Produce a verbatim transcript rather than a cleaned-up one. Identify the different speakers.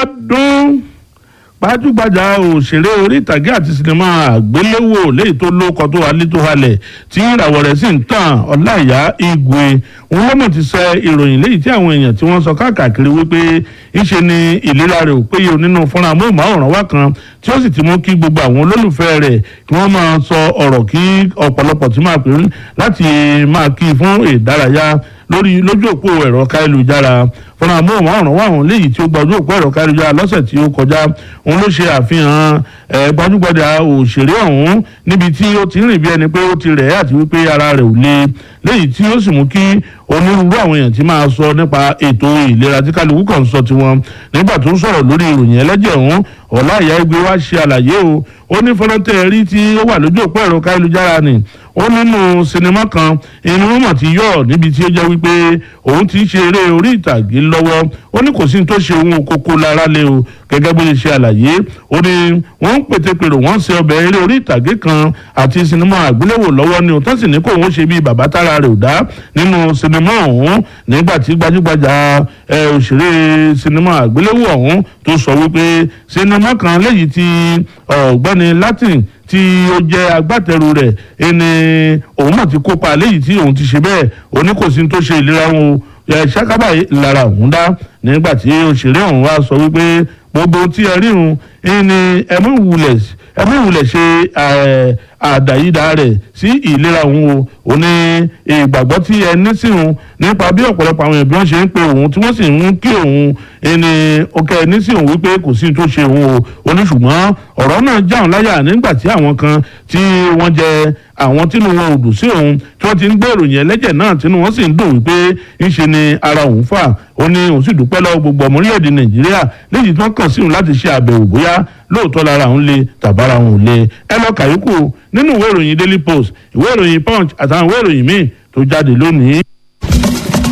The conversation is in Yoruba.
Speaker 1: Bíọ́dún gbajúgbajà òṣèré orí ìtàgé àti sinimá àgbéléwò léyìí tó lóko tó halẹ̀ tó halẹ̀ tí ìràwọ̀ rẹ̀ sì ń tàn Ọláìyá Igwe òun lọ́mọ̀ ti sẹ ìròyìn léyìí tí àwọn èèyàn tí wọ́n sọ káàkiri wípé ńṣe ni ìlera rẹ̀ ò péye nínú fúnra amóhùnmáwòrán wa kan tí ó sì ti mú kí gbogbo àwọn olólùfẹ́ rẹ̀ kí wọ́n máa sọ ọ̀rọ̀ kí ọ̀pọ̀lọpọ̀ tí máa pè ń láti máa kí fún ìdárayá lórí lójú òpó ẹ̀rọ káyélujára fúnra amóhùnmáwòrán wa ọ̀hún léyìí tí ó gba ojú òpó ẹ̀rọ káyélujára lọ́sẹ̀ tí ó kọjá òun ló ṣe àfihàn ẹ̀ gbajúgbajà òṣèré ọ̀hún níbi tí ó ti rìn bí ẹni pé ó ti rẹ̀ àti wípé ara rẹ̀ ò le léyìí tí ó sì mú kí onírúurú àwọn èèyàn ti máa sọ nípa ètò ìlera tí kálukú kan sọ tiwọn nígbà tó ń sọ̀rọ̀ lórí ìròyìn ẹlẹ́jẹ̀ ọ̀hún Ọláìyá Igwe wá ṣe àlàyé o ó ní fọ́nrán rí tí ó wà lójú òpó ẹ̀rọ káyélujára ni ó nínú sinimá kan inú mọ̀ ti yọ̀ níbi tí ó jẹ́ wípé òun ti ń ṣe eré orí ìtàgé lọ́wọ́ ó ní kò sí ní tó ṣe òun kókó lára lé o gẹ́gẹ́ bó ṣe ṣe àlàyé ó ní wọ́n ń pètèpèrò wọ́n ń ṣe ọbẹ̀ eré orí ìtàgé kan àti sinimá àgbéléwò lọ́wọ́ ni òtún sì ní kó òun ṣe bí bàbá tára rẹ̀ ò dá nínú sinimá ọ̀hún nígbà tí gbajúgbajà òṣèré sinimá àgbéléwò ọ̀hún tó sọ wípé sinimá kan léyìí tí ọ̀gbẹ́ni Latin tí ó jẹ́ agbátẹrù rẹ̀ ẹni òun náà ti kópa léyìí tí òun ti ṣe bẹ́ẹ̀ òní kò sí tó ṣe ìlera wọn o ṣàkábà lára òun dá nígbà tí òṣèré ọ̀hún wá sọ wípé gbogbo tí ẹ ríhun ẹni ẹmú ìwúlẹ̀ ẹmú ìwúlẹ̀ ṣe àdáyídá rẹ̀ sí ìlera òun o ò ní ìgbàgbọ́ tí ẹ ní sí òun nípa bí ọ̀pọ̀lọpọ̀ àwọn ẹbí wọn ṣe ń pe òun tí wọ́n sì ń kí òun ẹni ọkẹ́ ẹ ní sí òun wípé kò sí tó ṣe òun o ò ní ṣùgbọ́n ọ̀rọ̀ náà já òun láyà nígbà tí àwọn kan tí wọ́n jẹ àwọn tínú wọn ò dùn sí òun tí wọ́n ti ń gbé ìròyìn ẹlẹ́jẹ̀ náà tínú wọn sì ń dùn wípé ńṣe ni ara òun fà ó ní òun sì dúpẹ́ lọ́wọ́ gbogbo ọmọ orílẹ̀-èdè Nàìjíríà léyìí tí wọ́n kàn sí òun láti ṣe àbẹ̀wò bóyá lóòótọ́ lára òun le tàbára òun ò le ẹ lọ kàyókù nínú ìwé ìròyìn Daily Post ìwé ìròyìn Punch àtàwọn ìwé ìròyìn míì tó jáde lónìí.